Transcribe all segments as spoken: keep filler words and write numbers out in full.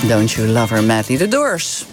Don't You Love Her Madly, The Doors.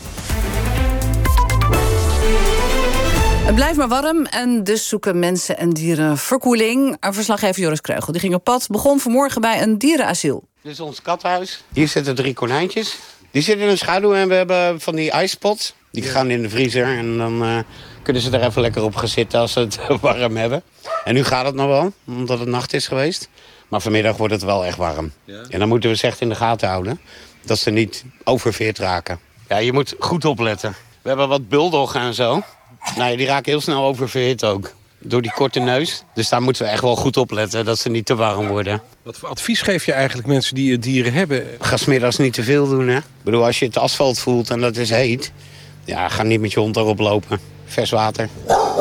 Het blijft maar warm en dus zoeken mensen en dieren verkoeling. Verslaggever Joris Kreugel die ging op pad. Begon vanmorgen bij een dierenasiel. Dit is ons kathuis. Hier zitten drie konijntjes. Die zitten in de schaduw en we hebben van die ijspots. Die gaan in de vriezer en dan uh, kunnen ze er even lekker op gaan zitten als ze het warm hebben. En nu gaat het nog wel, omdat het nacht is geweest. Maar vanmiddag wordt het wel echt warm. Ja. En dan moeten we ze echt in de gaten houden. Dat ze niet overveerd raken. Ja, je moet goed opletten. We hebben wat buldoggen en zo. Nou ja, die raken heel snel oververhit ook. Door die korte neus. Dus daar moeten we echt wel goed op letten, dat ze niet te warm worden. Wat voor advies geef je eigenlijk mensen die dieren hebben? Ga 's middags niet te veel doen, hè. Ik bedoel, als je het asfalt voelt en dat is heet... ja, ga niet met je hond erop lopen. Vers water.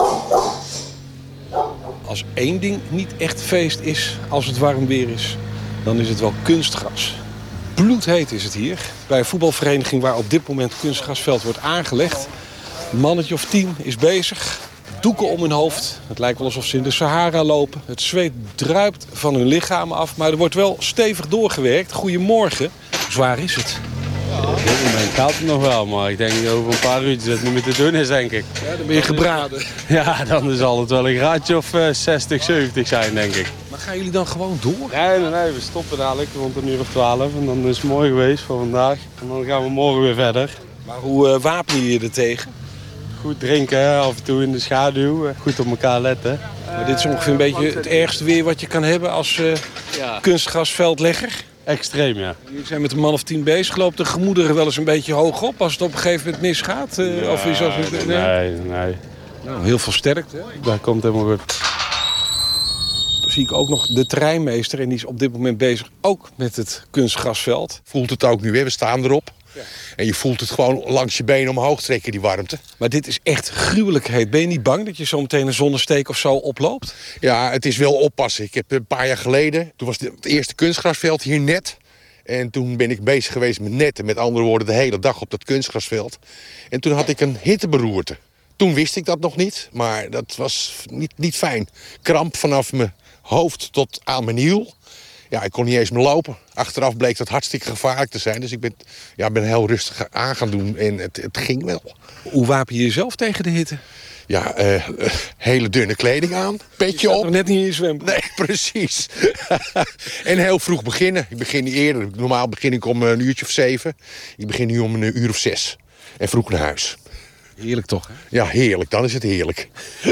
Als één ding niet echt feest is als het warm weer is... dan is het wel kunstgras. Bloedheet is het hier. Bij een voetbalvereniging waar op dit moment kunstgrasveld wordt aangelegd. Een mannetje of tien is bezig. Doeken om hun hoofd. Het lijkt wel alsof ze in de Sahara lopen. Het zweet druipt van hun lichamen af. Maar er wordt wel stevig doorgewerkt. Goedemorgen. Hoe zwaar is het? Ja, op dit moment gaat het nog wel. Maar ik denk dat over een paar uurtjes het niet meer te doen is, denk ik. Ja, dan ben je gebraden. Ja, dan zal het wel een graadje of uh, zestig, zeventig zijn, denk ik. Maar gaan jullie dan gewoon door? Nee, nee, nee. We stoppen dadelijk rond een uur of twaalf. En dan is het mooi geweest voor vandaag. En dan gaan we morgen weer verder. Maar hoe uh, wapen je je er tegen? Goed drinken, af en toe in de schaduw. Goed op elkaar letten. Maar dit is ongeveer een beetje het ergste weer wat je kan hebben als uh, ja. kunstgrasveldlegger? Extreem, ja. Jullie zijn met een man of tien bezig. Loopt de gemoederen wel eens een beetje hoog op als het op een gegeven moment misgaat? Uh, ja, of is dat... nee, nee. nee. Nou, heel veel sterkte. Dat komt helemaal goed. Dan zie ik ook nog de terreinmeester. En die is op dit moment bezig ook met het kunstgrasveld. Voelt het ook nu weer, we staan erop. Ja. En je voelt het gewoon langs je benen omhoog trekken, die warmte. Maar dit is echt gruwelijk heet. Ben je niet bang dat je zo meteen een zonnesteek of zo oploopt? Ja, het is wel oppassen. Ik heb een paar jaar geleden, toen was het eerste kunstgrasveld hier net. En toen ben ik bezig geweest met netten. Met andere woorden, de hele dag op dat kunstgrasveld. En toen had ik een hitteberoerte. Toen wist ik dat nog niet, maar dat was niet, niet fijn. Kramp vanaf mijn hoofd tot aan mijn hiel. Ja, ik kon niet eens meer lopen. Achteraf bleek dat hartstikke gevaarlijk te zijn. Dus ik ben, ja, ben heel rustig aan gaan doen en het, het ging wel. Hoe wapen je jezelf tegen de hitte? Ja, uh, uh, hele dunne kleding aan, petje op. Nog net niet in je zwembad. Nee, precies. En heel vroeg beginnen. Ik begin niet eerder. Normaal begin ik om een uurtje of zeven. Ik begin nu om een uur of zes. En vroeg naar huis. Heerlijk toch, hè? Ja, heerlijk. Dan is het heerlijk.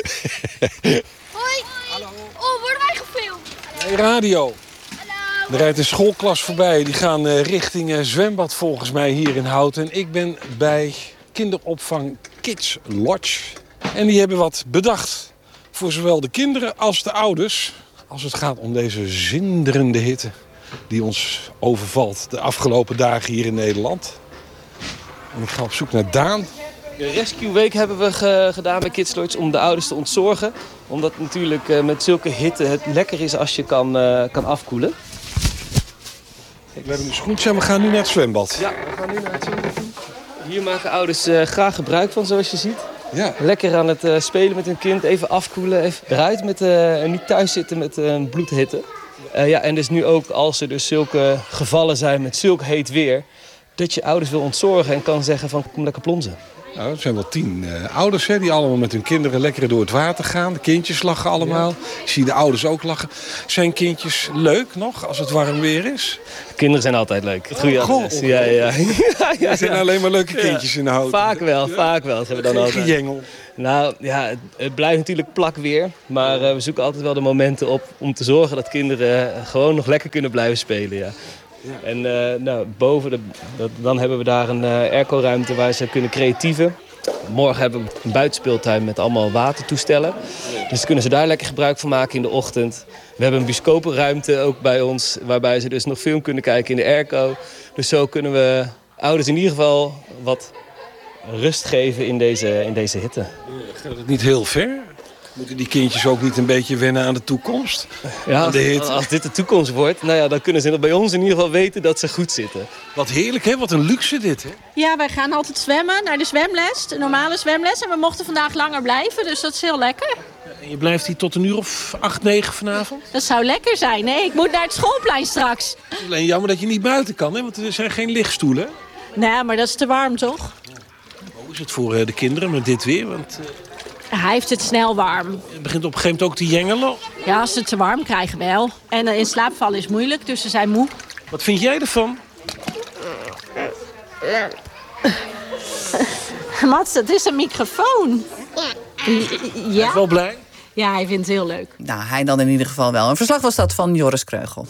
Hoi. Hallo. Oh, worden wij gefilmd? Nee, radio. Hallo. Er rijdt een schoolklas voorbij. Die gaan uh, richting uh, zwembad volgens mij hier in Houten. En ik ben bij kinderopvang Kids Lodge. En die hebben wat bedacht voor zowel de kinderen als de ouders. Als het gaat om deze zinderende hitte die ons overvalt de afgelopen dagen hier in Nederland. En ik ga op zoek naar Daan. De Rescue Week hebben we ge gedaan bij Kids Lodge om de ouders te ontzorgen. Omdat natuurlijk uh, met zulke hitte het lekker is als je kan, uh, kan afkoelen. We hebben een schoentje en we gaan nu naar het zwembad. Ja, we gaan nu naar het zwembad. Hier maken ouders uh, graag gebruik van, zoals je ziet. Ja. Lekker aan het uh, spelen met hun kind, even afkoelen, even eruit met, uh, en niet thuis zitten met uh, bloedhitte. Uh, ja, en dus nu ook als er dus zulke gevallen zijn met zulk heet weer, dat je ouders wil ontzorgen en kan zeggen van kom lekker plonzen. Nou, er zijn wel tien uh, ouders hè, die allemaal met hun kinderen lekker door het water gaan. De kindjes lachen allemaal. Ja. Ik zie de ouders ook lachen. Zijn kindjes leuk nog als het warm weer is? Kinderen zijn altijd leuk. Het goede oh, adres. Ja, ja. ja, ja, er zijn ja. alleen maar leuke kindjes ja. in de hout. Vaak wel, ja. vaak wel. Dat hebben we dan Geen gejengel. Nou ja, het, het blijft natuurlijk plak weer. Maar uh, we zoeken altijd wel de momenten op om te zorgen dat kinderen gewoon nog lekker kunnen blijven spelen. Ja. Ja. En uh, nou, boven, de, dat, dan hebben we daar een uh, airco-ruimte waar ze kunnen creatieven. Morgen hebben we een buitenspeeltuin met allemaal watertoestellen. Dus kunnen ze daar lekker gebruik van maken in de ochtend. We hebben een bioscopenruimte ook bij ons, waarbij ze dus nog film kunnen kijken in de airco. Dus zo kunnen we ouders in ieder geval wat rust geven in deze, in deze hitte. Ja, gaat het niet heel ver? Moeten die kindjes ook niet een beetje wennen aan de toekomst? Ja, aan de hitte? Als dit de toekomst wordt, nou ja, dan kunnen ze bij ons in ieder geval weten dat ze goed zitten. Wat heerlijk, hè? Wat een luxe dit, hè? Ja, wij gaan altijd zwemmen naar de zwemles, de normale zwemles. En we mochten vandaag langer blijven, dus dat is heel lekker. En je blijft hier tot een uur of acht, negen vanavond? Dat zou lekker zijn. Nee, ik moet naar het schoolplein straks. Alleen jammer dat je niet buiten kan, hè? Want er zijn geen lichtstoelen. Nee, maar dat is te warm, toch? Hoe is het voor uh, de kinderen met dit weer? Want uh, Hij heeft het snel warm. het begint op een gegeven moment ook te jengelen. Ja, als ze het te warm krijgen wel. En uh, in slaap vallen is moeilijk, dus ze zijn moe. Wat vind jij ervan? Mats, dat is een microfoon. Ja. Ben je wel blij? Ja, hij vindt het heel leuk. Nou, hij dan in ieder geval wel. Een verslag was dat van Joris Kreugel.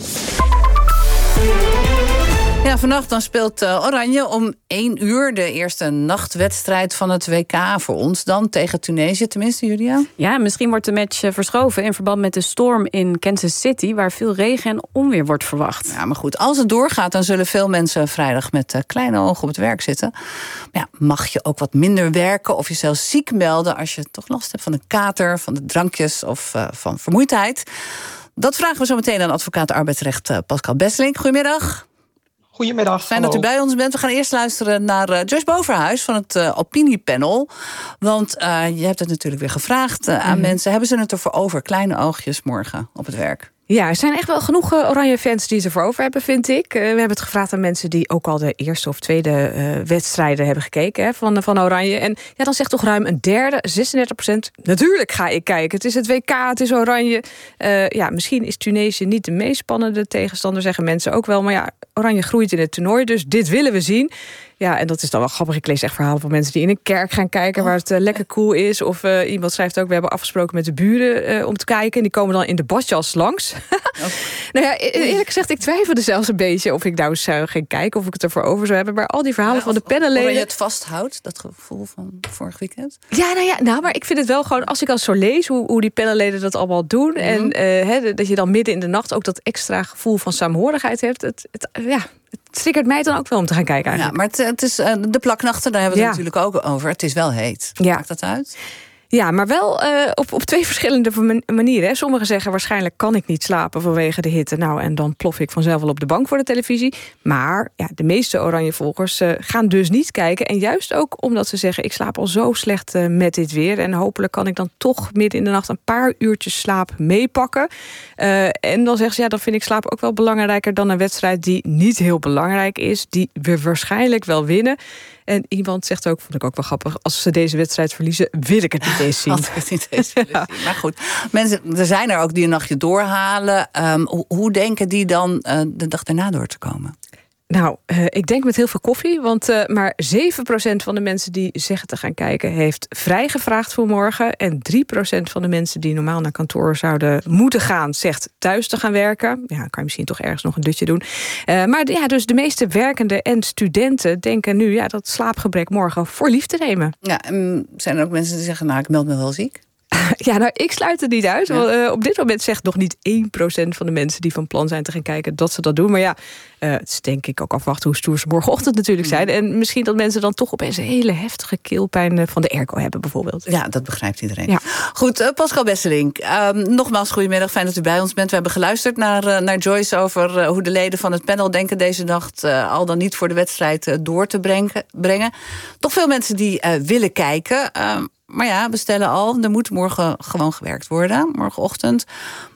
Ja, vannacht dan speelt uh, Oranje om één uur de eerste nachtwedstrijd van het W K. Voor ons dan tegen Tunesië, tenminste, Julia. Ja, misschien wordt de match verschoven in verband met de storm in Kansas City, waar veel regen en onweer wordt verwacht. Ja, maar goed, als het doorgaat, dan zullen veel mensen vrijdag met uh, kleine ogen op het werk zitten. Maar ja, mag je ook wat minder werken of jezelf ziek melden als je toch last hebt van een kater, van de drankjes of uh, van vermoeidheid? Dat vragen we zo meteen aan advocaat arbeidsrecht uh, Pascal Besseling. Goedemiddag. Goedemiddag. Fijn hallo. dat u bij ons bent. We gaan eerst luisteren naar uh, Joyce Boverhuis van het uh, opiniepanel. Want uh, je hebt het natuurlijk weer gevraagd uh, aan mm-hmm. mensen. Hebben ze het ervoor over? Kleine oogjes morgen op het werk? Ja, er zijn echt wel genoeg uh, Oranje-fans die het ervoor over hebben, vind ik. Uh, we hebben het gevraagd aan mensen die ook al de eerste of tweede uh, wedstrijden hebben gekeken hè, van, van Oranje. En ja, dan zegt toch ruim een derde, zesendertig procent, natuurlijk ga ik kijken. Het is het W K, het is Oranje. Uh, ja, misschien is Tunesië niet de meest spannende tegenstander, zeggen mensen ook wel. Maar ja, Oranje groeit in het toernooi, dus dit willen we zien. Ja, en dat is dan wel grappig. Ik lees echt verhalen van mensen die in een kerk gaan kijken waar het uh, lekker cool is. Of uh, iemand schrijft ook, we hebben afgesproken met de buren uh, om te kijken. En die komen dan in de badjas langs. Okay. Nou ja, eerlijk gezegd, ik twijfelde zelfs een beetje of ik nou eens uh, ging kijken of ik het ervoor over zou hebben. Maar al die verhalen ja, van de panelleden. je het vasthoudt, dat gevoel van vorig weekend? Ja, nou ja, nou, maar ik vind het wel gewoon, als ik al zo lees hoe, hoe die panelleden dat allemaal doen. Mm-hmm. En uh, he, dat je dan midden in de nacht ook dat extra gevoel van saamhorigheid hebt. Het, het, ja, het triggert mij dan ook wel om te gaan kijken eigenlijk. Ja, maar het, het is uh, de plaknachten, daar hebben we het ja. natuurlijk ook over. Het is wel heet. Ja. Maakt dat uit? Ja, maar wel uh, op, op twee verschillende manieren. Hè. Sommigen zeggen waarschijnlijk kan ik niet slapen vanwege de hitte. Nou, en dan plof ik vanzelf wel op de bank voor de televisie. Maar ja, de meeste Oranje-volgers uh, gaan dus niet kijken. En juist ook omdat ze zeggen, ik slaap al zo slecht uh, met dit weer. En hopelijk kan ik dan toch midden in de nacht een paar uurtjes slaap meepakken. Uh, en dan zeggen ze, ja, dan vind ik slaap ook wel belangrijker dan een wedstrijd die niet heel belangrijk is. Die we waarschijnlijk wel winnen. En iemand zegt ook, vond ik ook wel grappig, als ze deze wedstrijd verliezen, wil ik het niet eens zien. Had ik het niet eens willen ja. zien. Maar goed, mensen, er zijn er ook die een nachtje doorhalen. Um, hoe, hoe denken die dan uh, de dag daarna door te komen? Nou, uh, ik denk met heel veel koffie. Want uh, maar zeven procent van de mensen die zeggen te gaan kijken heeft vrijgevraagd voor morgen. En drie procent van de mensen die normaal naar kantoor zouden moeten gaan, zegt thuis te gaan werken. Ja, dan kan je misschien toch ergens nog een dutje doen. Uh, maar ja, dus de meeste werkenden en studenten denken nu ja, dat slaapgebrek morgen voor lief te nemen. Ja, en zijn er ook mensen die zeggen, nou, ik meld me wel ziek? Ja, nou, ik sluit het niet uit. Ja. Want, uh, op dit moment zegt nog niet één procent van de mensen die van plan zijn te gaan kijken dat ze dat doen. Maar ja, uh, het is denk ik ook afwachten hoe stoer ze morgenochtend natuurlijk zijn. En misschien dat mensen dan toch opeens een hele heftige keelpijn van de airco hebben bijvoorbeeld. Ja, dat begrijpt iedereen. Ja. Goed, uh, Pascal Besseling. Uh, nogmaals, goedemiddag. Fijn dat u bij ons bent. We hebben geluisterd naar, uh, naar Joyce over uh, hoe de leden van het panel denken deze nacht uh, al dan niet voor de wedstrijd uh, door te brengen. brengen. Toch veel mensen die uh, willen kijken. Uh, Maar ja, we stellen al, er moet morgen gewoon gewerkt worden, morgenochtend.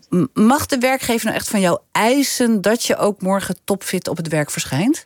Mag de werkgever nou echt van jou eisen dat je ook morgen topfit op het werk verschijnt?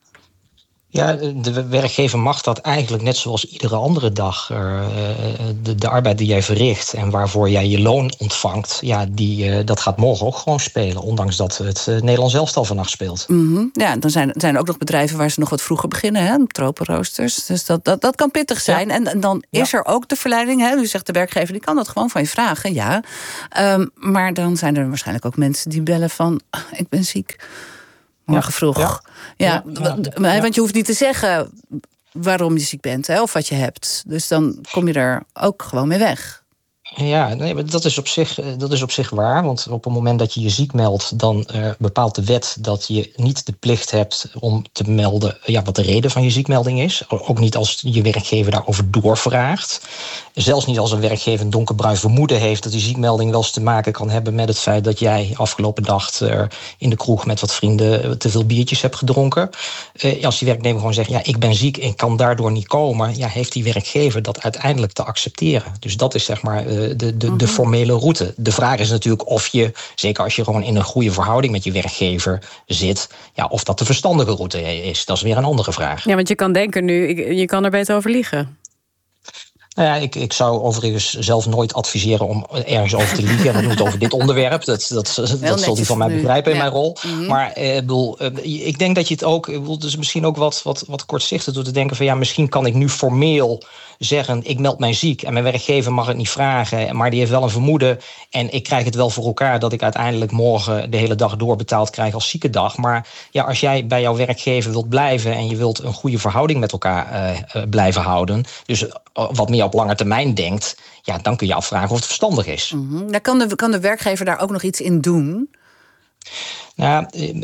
Ja, de werkgever mag dat eigenlijk net zoals iedere andere dag. Uh, de, de arbeid die jij verricht en waarvoor jij je loon ontvangt, ja, die, uh, dat gaat morgen ook gewoon spelen. Ondanks dat het uh, Nederlands elftal vannacht speelt. Mm-hmm. Ja, dan zijn, zijn er ook nog bedrijven waar ze nog wat vroeger beginnen, hè? Tropenroosters. Dus dat, dat, dat kan pittig zijn. Ja. En, en dan is ja. er ook de verleiding, hè? U zegt de werkgever, die kan dat gewoon van je vragen, ja. Um, maar dan zijn er waarschijnlijk ook mensen die bellen van, ik ben ziek. Morgen vroeg. Ja, ja, ja, ja, want je hoeft niet te zeggen waarom je ziek bent, hè, of wat je hebt. Dus dan kom je er ook gewoon mee weg. Ja, nee, maar dat is op zich, dat is op zich waar. Want op het moment dat je je ziek meldt, dan uh, bepaalt de wet dat je niet de plicht hebt om te melden ja, wat de reden van je ziekmelding is. Ook niet als je werkgever daarover doorvraagt. Zelfs niet als een werkgever een donkerbruin vermoeden heeft dat die ziekmelding wel eens te maken kan hebben met het feit dat jij afgelopen dag uh, in de kroeg met wat vrienden te veel biertjes hebt gedronken. Uh, als die werknemer gewoon zegt, ja, ik ben ziek en kan daardoor niet komen, ja, heeft die werkgever dat uiteindelijk te accepteren. Dus dat is zeg maar uh, de, de, de, de formele route. De vraag is natuurlijk of je, zeker als je gewoon in een goede verhouding met je werkgever zit, ja, of dat de verstandige route is. Dat is weer een andere vraag. Ja, want je kan denken nu, je kan er beter over liegen. Nou ja, ik, ik zou overigens zelf nooit adviseren om ergens over te liegen. En dan doen we het over dit onderwerp. Dat, dat, dat, dat zult u van mij begrijpen in ja. mijn rol. Mm-hmm. Maar eh, bedoel, eh, ik denk dat je het ook, ik bedoel, dus misschien ook wat, wat, wat kortzichtig doet te denken van ja, misschien kan ik nu formeel zeggen, ik meld mij ziek en mijn werkgever mag het niet vragen, maar die heeft wel een vermoeden en ik krijg het wel voor elkaar dat ik uiteindelijk morgen de hele dag doorbetaald krijg als ziekendag. Maar ja, als jij bij jouw werkgever wilt blijven en je wilt een goede verhouding met elkaar uh, blijven houden, dus uh, wat meer op lange termijn denkt, ja, dan kun je afvragen of het verstandig is. Mm-hmm. Dan kan de, kan de werkgever daar ook nog iets in doen? Nou,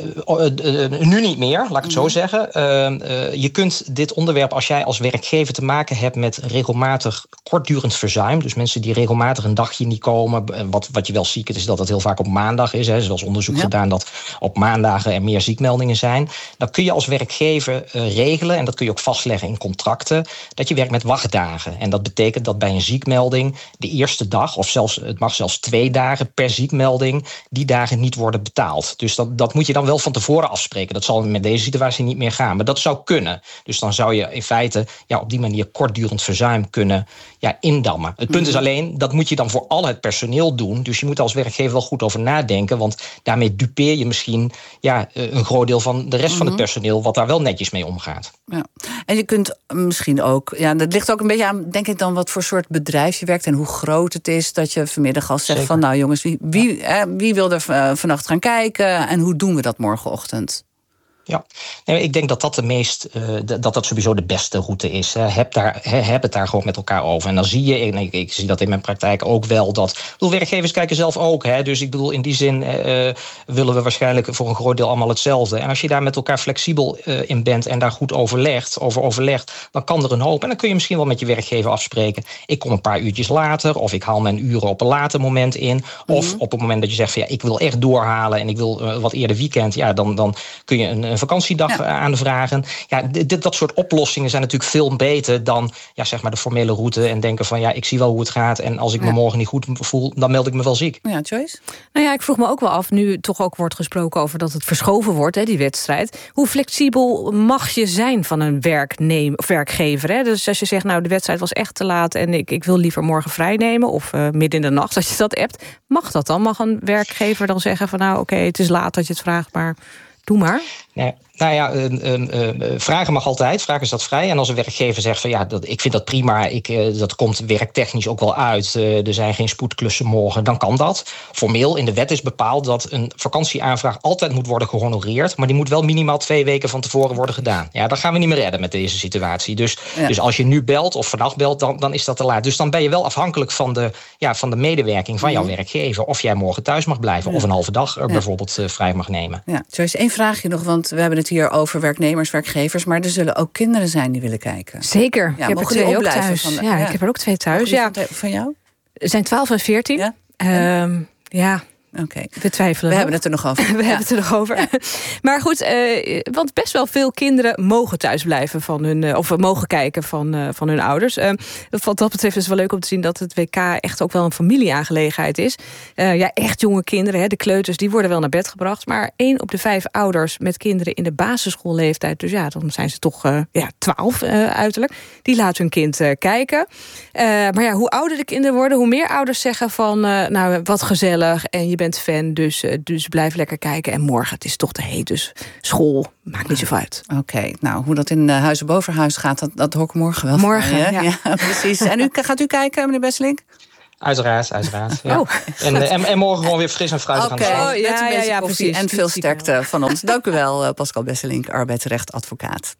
nu niet meer, laat ik het zo zeggen. Uh, uh, je kunt dit onderwerp, als jij als werkgever te maken hebt met regelmatig kortdurend verzuim, dus mensen die regelmatig een dagje niet komen, wat, wat je wel ziet is dat het heel vaak op maandag is. Hè. Er is wel eens onderzoek ja. gedaan dat op maandagen er meer ziekmeldingen zijn. Dan kun je als werkgever uh, regelen, en dat kun je ook vastleggen in contracten, dat je werkt met wachtdagen. En dat betekent dat bij een ziekmelding de eerste dag, of zelfs het mag zelfs twee dagen per ziekmelding, die dagen niet worden betaald. Dus dat Dat, dat moet je dan wel van tevoren afspreken. Dat zal met deze situatie niet meer gaan. Maar dat zou kunnen. Dus dan zou je in feite ja, op die manier kortdurend verzuim kunnen ja, indammen. Het punt is alleen, dat moet je dan voor al het personeel doen. Dus je moet als werkgever wel goed over nadenken. Want daarmee dupeer je misschien ja, een groot deel van de rest mm-hmm. van het personeel, wat daar wel netjes mee omgaat. Ja. En je kunt misschien ook, ja, dat ligt ook een beetje aan, denk ik dan, wat voor soort bedrijf je werkt en hoe groot het is, dat je vanmiddag al zegt Zeker. van, nou jongens, wie, wie, ja. eh, wie wil er uh, vannacht gaan kijken en hoe doen we dat morgenochtend? Ja, nee, ik denk dat dat de meest, uh, dat dat sowieso de beste route is. Hè. Heb, daar, he, heb het daar gewoon met elkaar over. En dan zie je, en ik, ik zie dat in mijn praktijk ook wel, dat, ik bedoel, werkgevers kijken zelf ook. Hè, dus ik bedoel, in die zin uh, willen we waarschijnlijk voor een groot deel allemaal hetzelfde. En als je daar met elkaar flexibel uh, in bent en daar goed overlegt, over overlegt, dan kan er een hoop. En dan kun je misschien wel met je werkgever afspreken. Ik kom een paar uurtjes later, of ik haal mijn uren op een later moment in. Of mm-hmm. op het moment dat je zegt van ja, ik wil echt doorhalen en ik wil uh, wat eerder weekend, ja, dan, dan kun je een, een vakantiedag ja. aanvragen. Ja, dit, dat soort oplossingen zijn natuurlijk veel beter dan ja, zeg maar de formele route en denken van ja, ik zie wel hoe het gaat en als ik ja. me morgen niet goed voel, dan meld ik me wel ziek. Ja, Joyce? Nou ja, ik vroeg me ook wel af, nu toch ook wordt gesproken over dat het verschoven wordt, hè, die wedstrijd. Hoe flexibel mag je zijn van een werknemer of werkgever? Hè? Dus als je zegt, nou, de wedstrijd was echt te laat en ik, ik wil liever morgen vrij nemen of uh, midden in de nacht, als je dat appt, mag dat dan? Mag een werkgever dan zeggen van nou, oké, okay, het is laat dat je het vraagt, maar doe maar? Nee. Nou ja, uh, uh, uh, vragen mag altijd, vragen is dat vrij. En als een werkgever zegt van ja, dat, ik vind dat prima, ik, uh, dat komt werktechnisch ook wel uit, uh, er zijn geen spoedklussen morgen, dan kan dat. Formeel in de wet is bepaald dat een vakantieaanvraag altijd moet worden gehonoreerd, maar die moet wel minimaal twee weken van tevoren worden gedaan. Ja, dat gaan we niet meer redden met deze situatie. Dus, ja. dus als je nu belt of vannacht belt, dan, dan is dat te laat. Dus dan ben je wel afhankelijk van de, ja, van de medewerking van jouw mm. werkgever, of jij morgen thuis mag blijven ja. of een halve dag er ja. bijvoorbeeld uh, vrij mag nemen. Ja, Joyce, één vraagje nog, want we hebben het hier over werknemers, werkgevers, maar er zullen ook kinderen zijn die willen kijken. Zeker. Ja, ik heb er twee ook thuis. Van de, ja, ja, ik heb er ook twee thuis. Ja. Van, van jou? Er zijn twaalf en veertien. Ja. Um, ja. Oké. Okay. We twijfelen. We hebben het er nog over. We ja. hebben het er nog over. Ja. Maar goed, uh, want best wel veel kinderen mogen thuis blijven van hun, uh, of mogen kijken van, uh, van hun ouders. Uh, wat dat betreft is het wel leuk om te zien dat het W K echt ook wel een familieaangelegenheid is. Uh, ja, echt jonge kinderen, hè, de kleuters, die worden wel naar bed gebracht. Maar één op de vijf ouders met kinderen in de basisschoolleeftijd, dus ja, dan zijn ze toch uh, ja, twaalf uh, uiterlijk, die laten hun kind uh, kijken. Uh, maar ja, hoe ouder de kinderen worden, hoe meer ouders zeggen van, uh, nou, wat gezellig en je bent fan, dus, dus blijf lekker kijken. En morgen, het is toch te heet, dus school maakt niet zoveel uit. Oké, okay, nou, hoe dat in Huizen Bovenhuis gaat, dat, dat hoor ik morgen wel. Morgen, van, ja. ja. Precies. En u, gaat u kijken, meneer Besselink? Uiteraard, uiteraard. Ja. Oh. En, en, en morgen gewoon weer fris en fruitig okay. aan de slag. Oh, ja, ja, ja, precies. En veel sterkte van ons. Dank u wel, Pascal Besselink, arbeidsrechtadvocaat.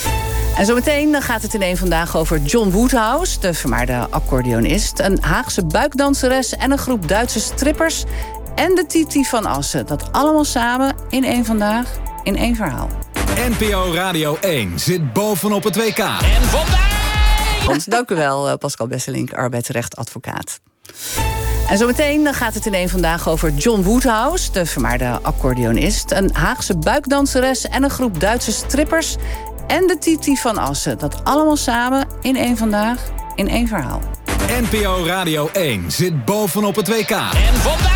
En zometeen gaat het in één vandaag over John Woodhouse, de vermaarde accordeonist, een Haagse buikdanseres en een groep Duitse strippers en de Titi van Assen. Dat allemaal samen in één vandaag, in één verhaal. N P O Radio één zit bovenop het W K. En vandaag! Dank u wel, Pascal Besselink, arbeidsrechtadvocaat. En zometeen gaat het in één vandaag over John Woodhouse, de vermaarde accordeonist, een Haagse buikdanseres en een groep Duitse strippers en de Titi van Assen. Dat allemaal samen in één vandaag, in één verhaal. N P O Radio één zit bovenop het W K. En vandaag